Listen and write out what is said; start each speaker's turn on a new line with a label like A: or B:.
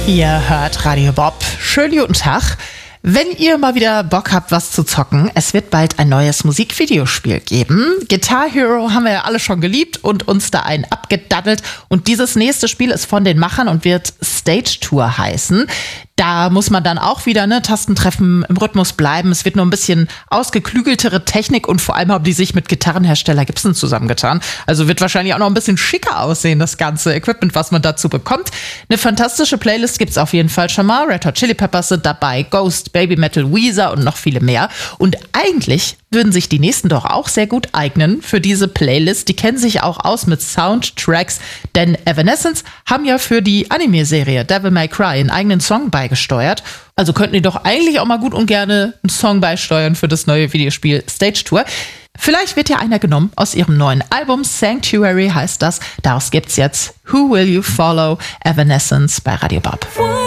A: Ihr hört Radio Bob. Schönen guten Tag. Wenn ihr mal wieder Bock habt, was zu zocken, es wird bald ein neues Musikvideospiel geben. Guitar Hero haben wir ja alle schon geliebt und uns da einen abgedaddelt. Und dieses nächste Spiel ist von den Machern und wird Stage Tour heißen. Da muss man dann auch wieder Tastentreffen im Rhythmus bleiben. Es wird nur ein bisschen ausgeklügeltere Technik und vor allem haben die sich mit Gitarrenhersteller Gibson zusammengetan. Also wird wahrscheinlich auch noch ein bisschen schicker aussehen, das ganze Equipment, was man dazu bekommt. Eine fantastische Playlist gibt's auf jeden Fall schon mal. Red Hot Chili Peppers sind dabei, Ghost, Baby Metal, Weezer und noch viele mehr. Und eigentlich würden sich die nächsten doch auch sehr gut eignen für diese Playlist. Die kennen sich auch aus mit Soundtracks, denn Evanescence haben ja für die Anime-Serie Devil May Cry einen eigenen Song beigesteuert. Also könnten die doch eigentlich auch mal gut und gerne einen Song beisteuern für das neue Videospiel Stage Tour. Vielleicht wird ja einer genommen aus ihrem neuen Album, Sanctuary heißt das. Daraus gibt's jetzt Who Will You Follow, Evanescence bei Radio Bob.